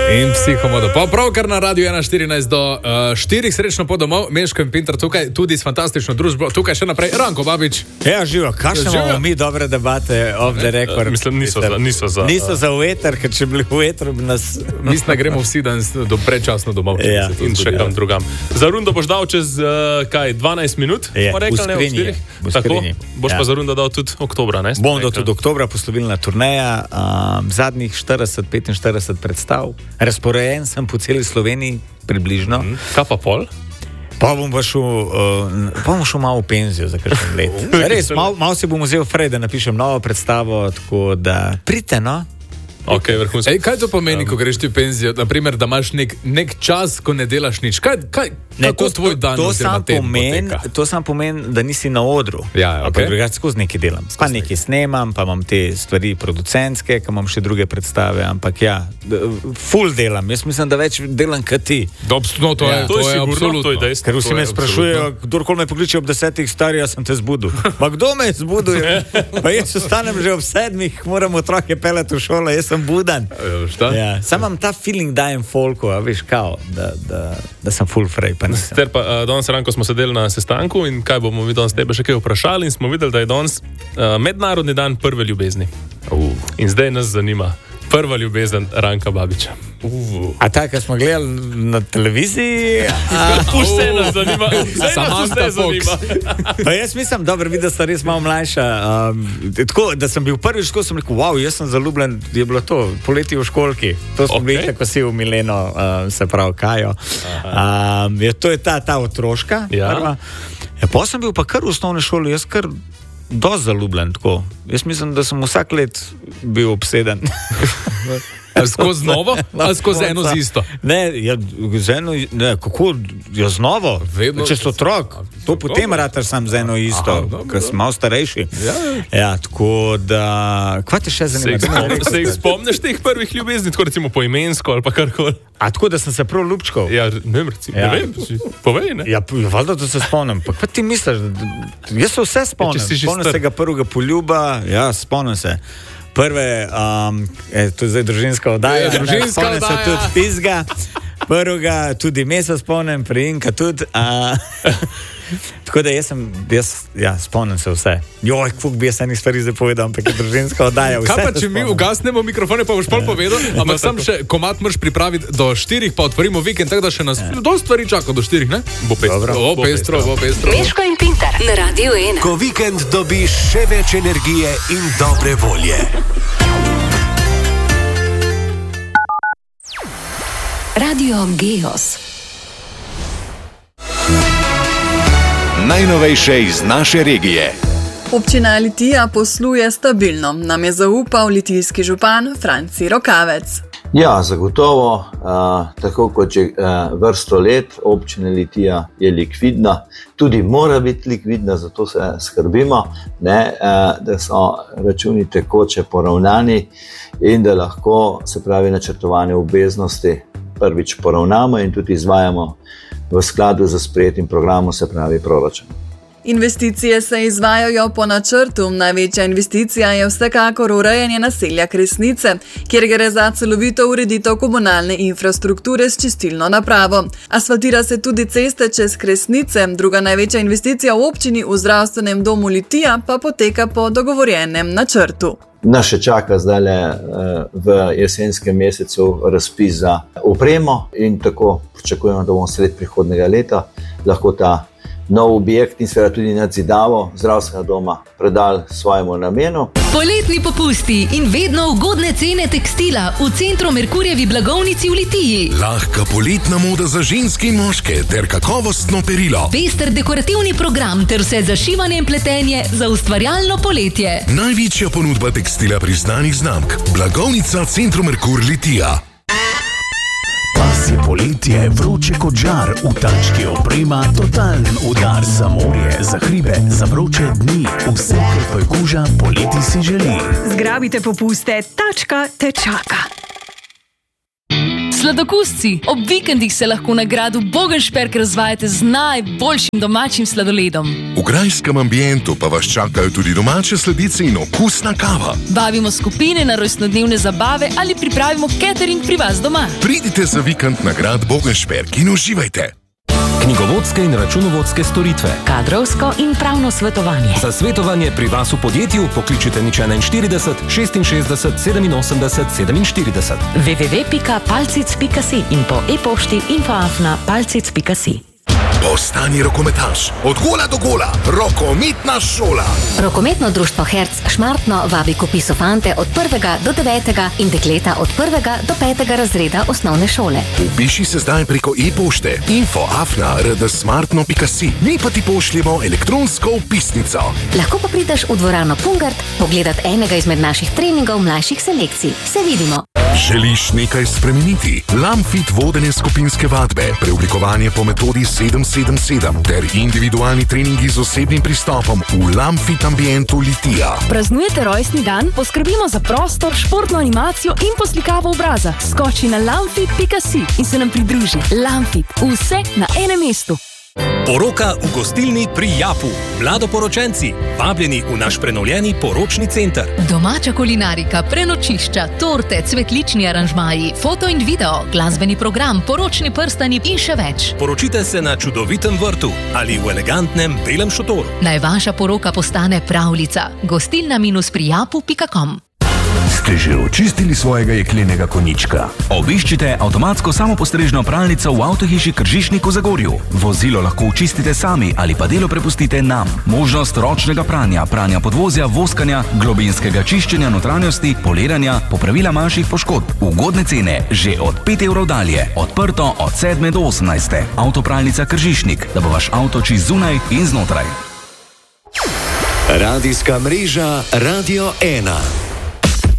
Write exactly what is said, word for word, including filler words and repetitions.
In psihomodo. Pa pravkar na Radiu ena štirinajst do uh, štirih srečno po domov, Meško in Pintar tukaj, tudi s fantastično družbo. Tukaj še naprej Ranko Babič. Ja, živo, kakšne imamo mi dobre debate off the record. Uh, mislim, niso za, niso za, niso za v eter, ker če bili v etru bi nas... Mislim, da gremo vsi danes do predčasno domov. Ja, in še kam drugam. Za rundo boš dal čez uh, kaj, dvanajst minut? Ja, rekli, v skrinji. Ne, Tako, boš ja. pa za rundo dal tudi oktobra, ne? Bom do tudi oktobra, poslovilna turneja, um, zadnjih štirideset petinštirideset predstav. Razporejen sem po celi Sloveniji, približno. Mm. Kaj pa pol? Pa bom pa šel, uh, pa bom šel malo v penzijo za kakšen let. Res, malo mal si bom vzel frej, da napišem novo predstavo, tako da pridite, no? Okay, Ej, kaj to pomeni, ko greš ti v penzijo? Naprimer, da imaš nek, nek čas, ko ne delaš nič. Kaj, kaj, ne, kako to, tvoj dan to, oziroma teden pomen, poteka? To sam pomeni, da nisi na odru. Ja, okay. Pa drugače skozi nekaj delam. Pa nekaj snemam, pa imam te stvari producentske, pa imam še druge predstave, ampak ja, full delam. Jaz mislim, da več delam kot ti. Dobstno, to ja, je, to to je, je absolutno. To je dejstvo. Ker vsi me sprašujejo, kdorkoli me pokliče ob desetih, stari, jaz sem te zbudil. Pa kdo me je zbudil? Pa jaz ostanem že ob sedmih, moram otroke peljati v šolo, jaz sem budan. Ja, sam imam ta feeling, da jem folko, a veš, kao, da, da, da sem full frej, pa nisem. Ter pa, uh, danes Ranko smo sedeli na sestanku in kaj bomo mi danes tebe še kaj vprašali in smo videli, da je danes uh, mednarodni dan prve ljubezni. Uh. In zdaj nas zanima prva ljubezen Ranka Babiča. Uh. A ta, kaj smo gledali na televiziji? Vse nas zanima. Vse nas vse zanima. Pa jaz mislim, dobro, videl sta res malo mlajša. Um, tako, da sem bil prvič, ko sem rekel, wow, jaz sem zaljubljen, je bilo to, poleti v školki. To smo okay. bili tako si v Mileno, uh, se pravi, Kajo. Um, je, to je ta, ta otroška. Ja. Prva. Ja, pa sem bil pa kar v osnovni šoli, jaz kar dosti zaljubljen, tako. Jaz mislim, da sem vsak let bil obseden. Ali skozi novo, ali skozi eno z isto? Ne, ja, z eno, ne, kako, ja, z novo, Vedno, če so otrok, to potem rataš sam z eno isto, ker sem malo starejši. Ja, ja, tako da, kva te še zanima? Se jih spomniš teh prvih ljubezni, tako recimo poimensko ali pa karkoli? A tako, da sem se prav ljubčkal? Ja, ne vem, recimo, ja. ne vem, povej, ne? Ja, valjda, da se spomnim, pa kva ti misliš? Jaz se vse spomnim, ja, spomnim se ga prvega poljuba, ja, spomnim se. Prve, um, je, to je zdaj družinska oddaja, je, družinska spomnim oddaja. se tudi tizga, prvega, tudi mesa spomnim, prijinka tudi. A, tako da jaz sem, jaz, ja, spomnim se vse. Joj, kuk bi jaz enih stvari zdaj povedal, ampak je družinska oddaja. Kaj pa, če mi ugasnemo mikrofone, pa boš pol povedal, ampak sam še komat moraš pripraviti do štirih, pa otvorimo vikend, tako da še nas dosti stvari čaka do štirih, ne? Bo pestro. Bo pestro, bo pestro. Meško in Pintar na Radiu ena. Ko vikend dobiš še več energije in dobre volje. Radio Geos. Najnovejše iz naše regije. Občina Litija posluje stabilno, nam je zaupal litijski župan Franci Rokavec. Ja, zagotovo, uh, tako kot že uh, vrsto let, občina Litija je likvidna, tudi mora biti likvidna, zato se skrbimo, ne, uh, da so računi tekoče poravnani in da lahko, se pravi, načrtovane obveznosti prvič poravnamo in tudi izvajamo v skladu z sprejetim programom, se pravi proračun. Investicije se izvajajo po načrtu. Največja investicija je vsekakor urejanje naselja Kresnice, kjer gre za celovito ureditev komunalne infrastrukture s čistilno napravo. Asfaltira se tudi ceste čez Kresnice, druga največja investicija v občini v zdravstvenem domu Litija pa poteka po dogovorjenem načrtu. Nas še čaka zdaj v jesenskem mesecu razpis za opremo in tako pričakujemo, da bomo sred prihodnega leta lahko ta nov objekt in seveda tudi nadzidavo zdravstvenega doma predali svojemu namenu. Poletni popusti in vedno ugodne cene tekstila v centru Merkurjevi blagovnici v Litiji. Lahka poletna moda za ženske in moške ter kakovostno perilo. Pester dekorativni program ter vse za šivanje in pletenje za ustvarjalno poletje. Največja ponudba tekstila priznanih znamk. Blagovnica Centru Merkur Litija. Pas je poletje, vroče kot žar, v tački oprema, totalen udar za morje, za hribe, za vroče dni, vse, kar tvoj koža poleti si želi. Zgrabite popuste, tačka te čaka. Sladokusci, ob vikendih se lahko na gradu Bogenšperk razvajate z najboljšim domačim sladoledom. V grajskem ambientu pa vas čakajo tudi domače sladice in okusna kava. Vabimo skupine na rojstnodnevne zabave ali pripravimo catering pri vas doma. Pridite za vikend na grad Bogenšperk in uživajte. Knjigovodske in računovodske storitve, kadrovsko in pravno svetovanje. Za svetovanje pri vas v podjetju pokličite nič štirideset, šestinšestdeset, sedeminosemdeset, sedeminštirideset. w w w pika palcic pika si in po e-pošti info afna palcic pika si. Postani rokometaš. Od gola do gola. Rokometna šola. Rokometno društvo Herc Šmartno vabi k vpisu fante od prvega do devetega in dekleta od prvega do petega razreda osnovne šole. Vpiši se zdaj preko e-pošte info afna rdsmartno pika si. Mi pa ti pošljemo elektronsko vpisnico. Lahko pa prideš v dvorano Pungart pogledat enega izmed naših treningov mlajših selekcij. Se vidimo. Želiš nekaj spremeniti? Lamfit vodenje skupinske vadbe, preoblikovanje po metodi sedem sedem sedem ter individualni treningi z osebnim pristopom v Lamfit ambientu Litija. Praznujete rojstni dan? Poskrbimo za prostor, športno animacijo in poslikavo obraza. Skoči na lamfit pika si in se nam pridruži. Lamfit. Vse na enem mestu. Poroka v gostilni pri Japu. Mladoporočenci, vabljeni v naš prenovljeni poročni center. Domača kulinarika, prenočišča, torte, cvetlični aranžmaji, foto in video, glasbeni program, poročni prstani in še več. Poročite se na čudovitem vrtu ali v elegantnem belem šotoru. Naj vaša poroka postane pravljica. gostilna minus pri japu pika com. Ste že očistili svojega jeklenega konjička? Obiščite avtomatsko samopostrežno pralnico v avtohiši Kržišnik v Zagorju. Vozilo lahko očistite sami ali pa delo prepustite nam. Možnost ročnega pranja, pranja podvozja, voskanja, globinskega čiščenja notranjosti, poliranja, popravila manjših poškodb. Ugodne cene že od pet evrov dalje. Odprto od sedme do osemnajste. Avtopralnica Kržišnik, da bo vaš avto čist zunaj in znotraj. Radijska mreža Radio ena.